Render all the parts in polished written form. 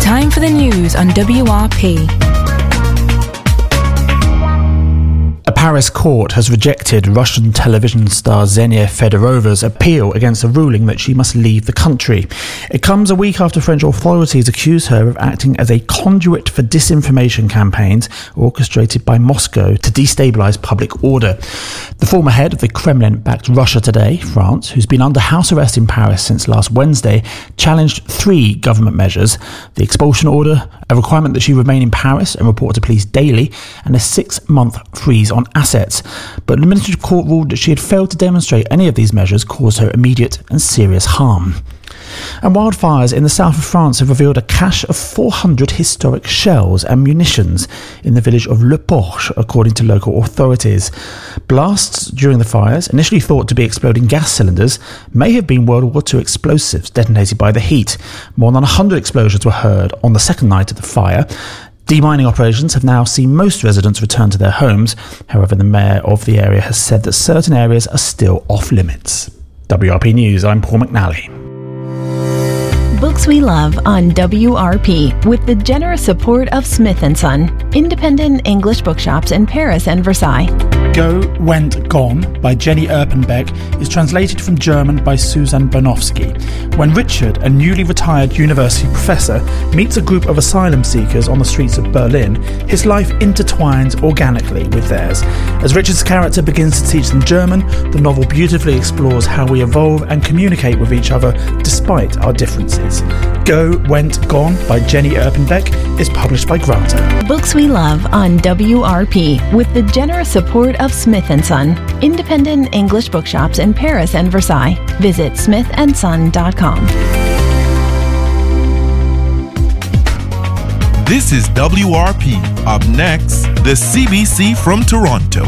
Time for the news on WRP. A Paris court has rejected Russian television star Xenia Fedorova's appeal against a ruling that she must leave the country. It comes a week after French authorities accuse her of acting as a conduit for disinformation campaigns orchestrated by Moscow to destabilise public order. The former head of the Kremlin-backed Russia Today, France, who's been under house arrest in Paris since last Wednesday, challenged 3 government measures: the expulsion order, a requirement that she remain in Paris and report to police daily, and a 6-month freeze on assets. But an administrative court ruled that she had failed to demonstrate any of these measures caused her immediate and serious harm. And wildfires in the south of France have revealed a cache of 400 historic shells and munitions in the village of Le Porche, according to local authorities. Blasts during the fires, initially thought to be exploding gas cylinders, may have been World War II explosives detonated by the heat. More than 100 explosions were heard on the second night of the fire. Demining operations have now seen most residents return to their homes. However, the mayor of the area has said that certain areas are still off limits. WRP News, I'm Paul McNally. Books we love on WRP with the generous support of Smith & Son, independent English bookshops in Paris and Versailles. Go, Went, Gone by Jenny Erpenbeck is translated from German by Susan Bonowski. When Richard, a newly retired university professor, meets a group of asylum seekers on the streets of Berlin, his life intertwines organically with theirs. As Richard's character begins to teach them German, the novel beautifully explores how we evolve and communicate with each other despite our differences. Go, Went, Gone by Jenny Erpenbeck is published by Granta. Books we love on WRP with the generous support of Smith & Son, independent English bookshops in Paris and Versailles. Visit smithandson.com. This is WRP. Up next, the CBC from Toronto.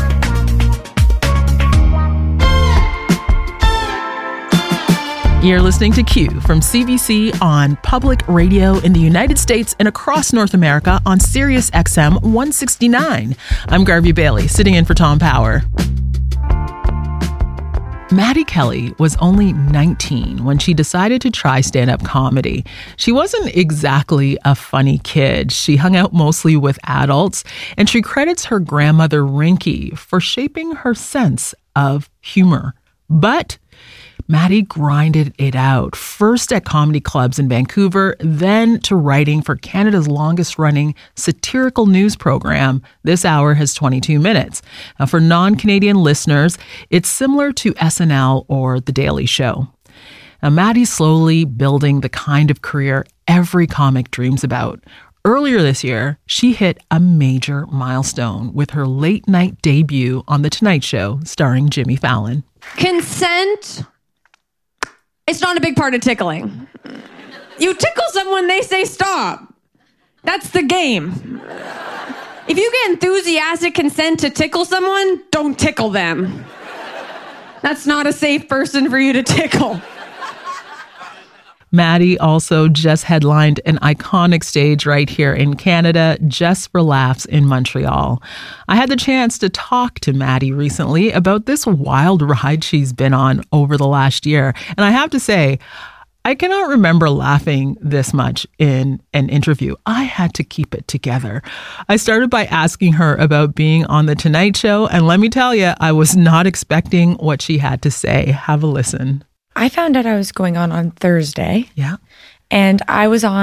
You're listening to Q from CBC on public radio in the United States and across North America on Sirius XM 169. I'm Garvey Bailey, sitting in for Tom Power. Maddie Kelly was only 19 when she decided to try stand-up comedy. She wasn't exactly a funny kid. She hung out mostly with adults, and she credits her grandmother Rinky for shaping her sense of humor. But Maddie grinded it out, first at comedy clubs in Vancouver, then to writing for Canada's longest-running satirical news program, This Hour Has 22 Minutes. Now, for non-Canadian listeners, it's similar to SNL or The Daily Show. Now, Maddie's slowly building the kind of career every comic dreams about. Earlier this year, she hit a major milestone with her late-night debut on The Tonight Show, starring Jimmy Fallon. Consent. It's not a big part of tickling. You tickle someone, they say stop. That's the game. If you get enthusiastic consent to tickle someone, don't tickle them. That's not a safe person for you to tickle. Maddie also just headlined an iconic stage right here in Canada, Just for Laughs in Montreal. I had the chance to talk to Maddie recently about this wild ride she's been on over the last year. And I have to say, I cannot remember laughing this much in an interview. I had to keep it together. I started by asking her about being on The Tonight Show, and let me tell you, I was not expecting what she had to say. Have a listen. I found out I was going on Thursday. Yeah. And I was on